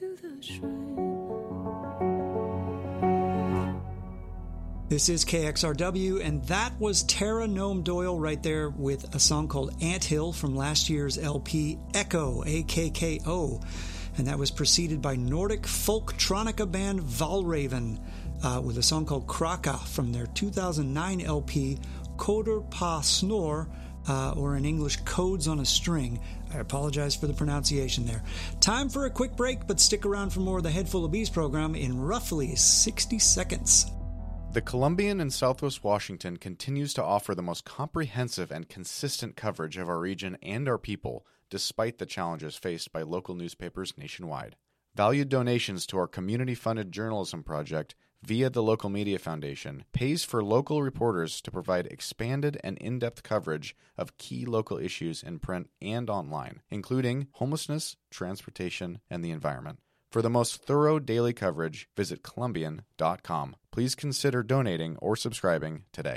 This is KXRW, and that was Tara Nome Doyle right there with a song called Anthill from last year's LP Echo, AKKO. And that was preceded by Nordic folktronica band Valraven with a song called Kraka from their 2009 LP Koder på snor, or in English, Codes on a String. I apologize for the pronunciation there. Time for a quick break, but stick around for more of the Head Full of Bees program in roughly 60 seconds. The Columbian in Southwest Washington continues to offer the most comprehensive and consistent coverage of our region and our people, despite the challenges faced by local newspapers nationwide. Valued donations to our community-funded journalism project via the Local Media Foundation pays for local reporters to provide expanded and in-depth coverage of key local issues in print and online, including homelessness, transportation, and the environment. For the most thorough daily coverage, visit Columbian.com. Please consider donating or subscribing today.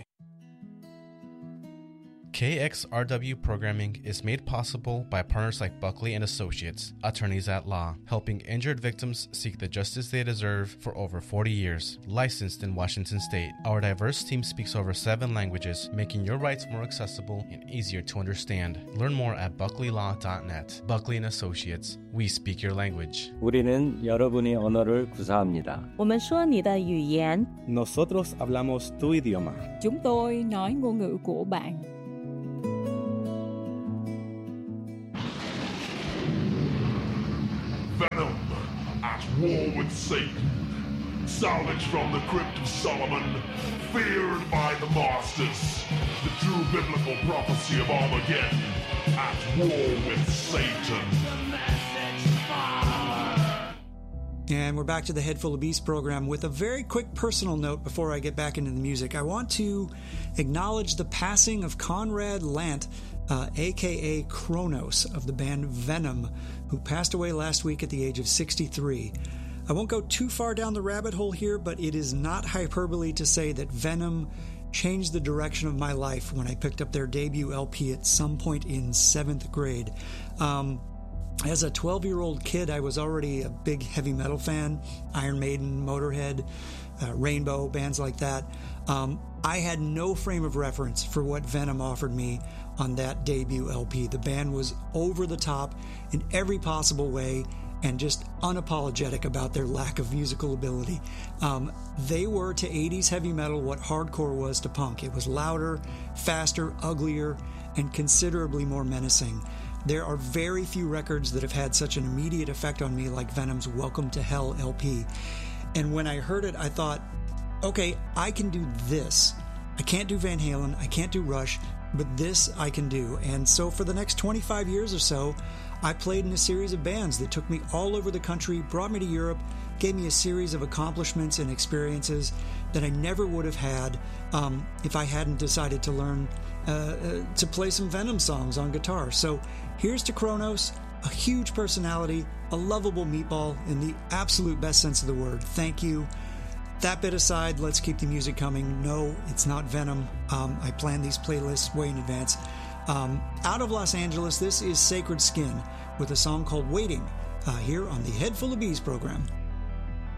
KXRW programming is made possible by partners like Buckley & Associates, attorneys at law, helping injured victims seek the justice they deserve for over 40 years. Licensed in Washington State, our diverse team speaks over 7 languages, making your rights more accessible and easier to understand. Learn more at buckleylaw.net. Buckley & Associates, we speak your language. 우리는 여러분의 언어를 구사합니다. 我们说你的语言. Nosotros hablamos tu idioma. Chúng tôi nói ngôn ngữ của bạn. Venom at war with Satan. Salvaged from the crypt of Solomon. Feared by the masters. The true biblical prophecy of Armageddon. At war with Satan. And we're back to the Head Full of Bees program with a very quick personal note before I get back into the music. I want to acknowledge the passing of Conrad Lant, a.k.a. Kronos, of the band Venom, who passed away last week at the age of 63. I won't go too far down the rabbit hole here, but it is not hyperbole to say that Venom changed the direction of my life when I picked up their debut LP at some point in 7th grade. As a 12-year-old kid, I was already a big heavy metal fan, Iron Maiden, Motorhead, Rainbow, bands like that. I had no frame of reference for what Venom offered me on that debut LP. The band was over the top in every possible way and just unapologetic about their lack of musical ability. They were to 80s heavy metal what hardcore was to punk. It was louder, faster, uglier, and considerably more menacing. There are very few records that have had such an immediate effect on me like Venom's Welcome to Hell LP. And when I heard it, I thought, okay, I can do this. I can't do Van Halen, I can't do Rush, but this I can do. And so for the next 25 years or so, I played in a series of bands that took me all over the country, brought me to Europe, gave me a series of accomplishments and experiences that I never would have had if I hadn't decided to learn to play some Venom songs on guitar. So here's to Kronos, a huge personality, a lovable meatball in the absolute best sense of the word. Thank you. That bit aside, let's keep the music coming. No, it's not Venom. I planned these playlists way in advance. Out of Los Angeles, this is Sacred Skin with a song called Waiting here on the Head Full of Bees program.